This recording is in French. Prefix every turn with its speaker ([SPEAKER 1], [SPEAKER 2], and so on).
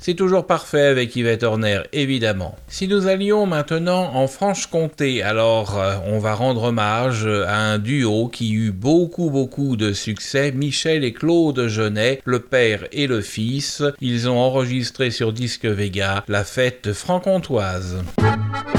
[SPEAKER 1] C'est toujours parfait avec Yvette Horner, évidemment. Si nous allions maintenant en Franche-Comté, alors on va rendre hommage à un duo qui eut beaucoup de succès, Michel et Claude Genet, le père et le fils. Ils ont enregistré sur disque Vega la fête franc-comtoise.